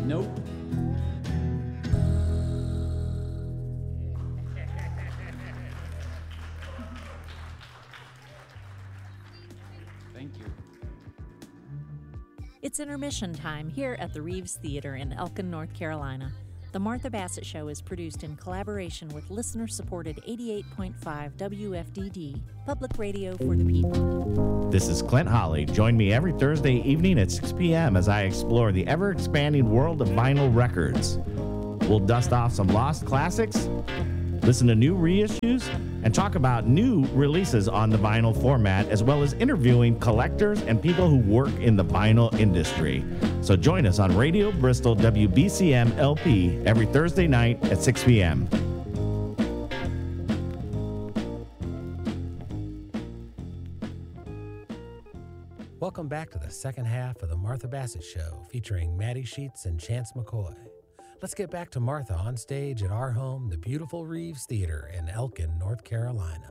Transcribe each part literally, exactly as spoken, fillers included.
Nope. Thank you. It's intermission time here at the Reeves Theater in Elkin, North Carolina. The Martha Bassett Show is produced in collaboration with listener-supported eighty-eight point five W F D D, public radio for the people. This is Clint Holly. Join me every Thursday evening at six p.m. as I explore the ever-expanding world of vinyl records. We'll dust off some lost classics, listen to new reissues, and talk about new releases on the vinyl format, as well as interviewing collectors and people who work in the vinyl industry. So join us on Radio Bristol W B C M L P every Thursday night at six p.m. Welcome back to the second half of the Martha Bassett Show, featuring Maddie Sheets and Chance McCoy. Let's get back to Martha on stage at our home, the beautiful Reeves Theater in Elkin, North Carolina.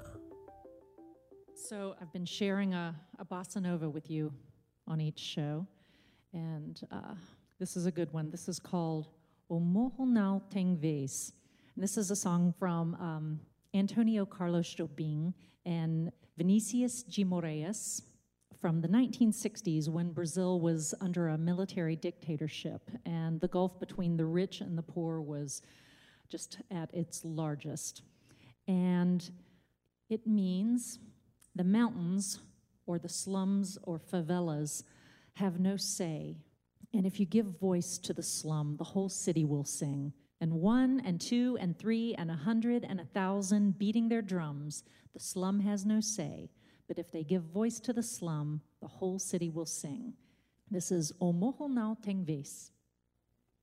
So I've been sharing a, a bossa nova with you on each show, and uh, this is a good one. This is called O Morro Não Tem Vez. And this is a song from um, Antonio Carlos Jobim and Vinicius de Moraes from the nineteen sixties, when Brazil was under a military dictatorship and the gulf between the rich and the poor was just at its largest. And it means the mountains or the slums or favelas have no say. And if you give voice to the slum, the whole city will sing. And one and two and three and a hundred and a thousand beating their drums, the slum has no say. But if they give voice to the slum, the whole city will sing. This is O Morro Não Tem Vez.